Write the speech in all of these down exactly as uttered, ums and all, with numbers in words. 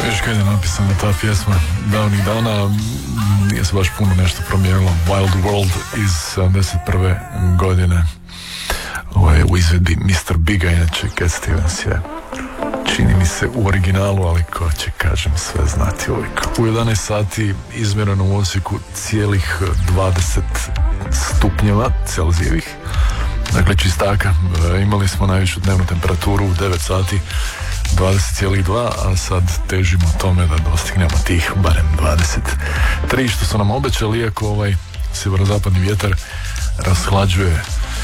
Viš kad je napisana ta pjesma davnih dana, nije se baš puno nešto promijenilo. Wild World iz sedamdeset prve godine. Ovo je u izvedbi mister Biga, inače Cat Stevens je, čini mi se, u originalu, ali ko će, kažem, sve znati uvijek. U jedanaest sati izmjereno u Osijeku cijelih dvadeset stupnjeva Celzijevih. Dakle, čistaka. Imali smo najvišu dnevnu temperaturu u devet sati, dvadeset zarez dva, a sad težimo tome da dostignemo tih barem dvadeset tri što su nam obećali, iako ovaj sjeverozapadni vjetar rashlađuje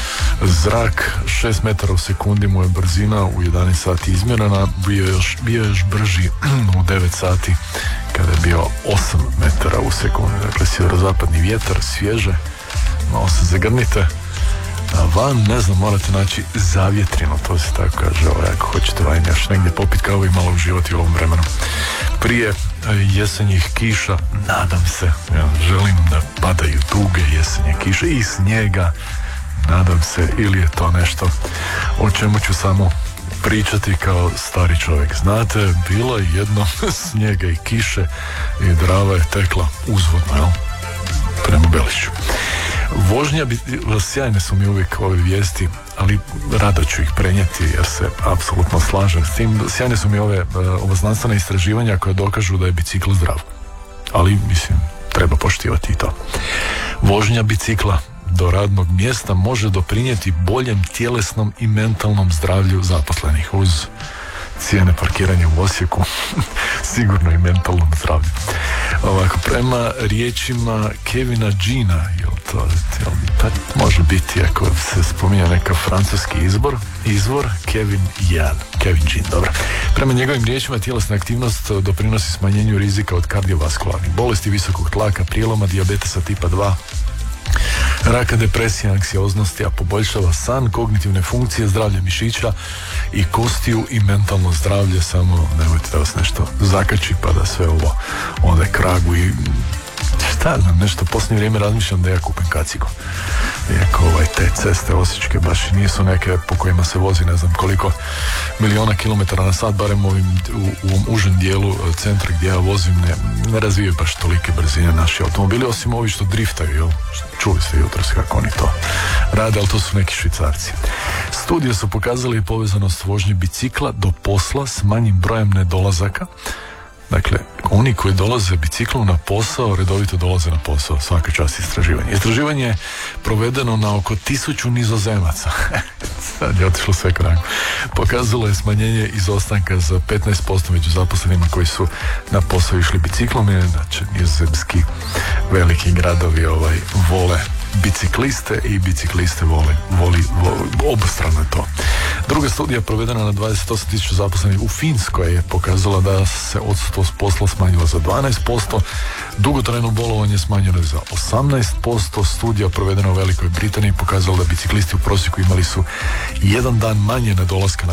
zrak. šest metara u sekundi mu je brzina u jedanaest sati izmjerena, bio je još, bio je još brži u devet sati kada je bio osam metara u sekundi. Dakle, sjeverozapadni vjetar, svježe, malo se zagrnite. A van, ne znam, morate naći zavjetrino, to se tako kaže, ovaj, ako hoćete van još negdje popiti kavu i malo uživati u ovom vremenu. Prije jesenjih kiša, nadam se, ja želim da padaju duge jesenje kiše i snijega, nadam se, ili je to nešto o čemu ću samo pričati kao stari čovjek. Znate, bilo je jedno snijega i kiše i Drava je tekla uzvodno, jel? Prema Belišću. Vožnja bi, sjajne su mi uvijek ove vijesti, ali rado ću ih prenijeti jer se apsolutno slažem s tim. Sjajne su mi ove, ove znanstvene istraživanja koje dokažu da je bicikl zdrav. Ali, mislim, treba poštivati i to. Vožnja bicikla do radnog mjesta može doprinijeti boljem tjelesnom i mentalnom zdravlju zaposlenih. Uz cijene parkiranja u Osijeku, sigurno i mentalnom zdravlju. Ovako, prema riječima Kevina Jeana, jel to, jel, pa može biti, ako se spominje neka francuski izbor, izvor, Kevin Jean, Kevin Jean, dobro. Prema njegovim riječima, tjelesna aktivnost doprinosi smanjenju rizika od kardiovaskularnih bolesti, visokog tlaka, prijeloma, dijabetesa tipa dva, raka, depresije, anksioznosti, a poboljšava san, kognitivne funkcije, zdravlje mišića i kostiju i mentalno zdravlje. Samo nemojte da vas nešto zakači pa da sve ovo ode kragu. I šta znam, nešto posljednje vrijeme razmišljam da ja kupim kacigu, iako ovaj, te ceste osječke baš i nisu neke po kojima se vozi ne znam koliko miliona kilometara na sat, barem ovim, u, u ovom užem dijelu centra gdje ja vozim ne, ne razvijaju baš tolike brzine naši automobili, osim ovi što driftaju, jel? Čuli ste jutros kako oni to rade, ali to su neki Švicarci. Studije su pokazali povezanost vožnje bicikla do posla s manjim brojem nedolazaka. Dakle, oni koji dolaze biciklom na posao, redovito dolaze na posao, svaka čast istraživanje. Istraživanje je provedeno na oko tisuću Nizozemaca. Sad je otišlo sve krako. Pokazalo je smanjenje izostanka za petnaest posto među zaposlenima koji su na posao išli biciklom, jer znači nizozemski veliki gradovi ovaj, vole bicikliste i bicikliste vole, voli, voli obostrano to. Druga studija provedena na dvadeset osam tisuća zaposlenih u Finskoj je pokazala da se odsustvo s posla smanjilo za dvanaest posto, dugotrajno bolovanje smanjeno za osamnaest posto. Studija provedena u Velikoj Britaniji pokazala da biciklisti u prosjeku imali su jedan dan manje nedolaska na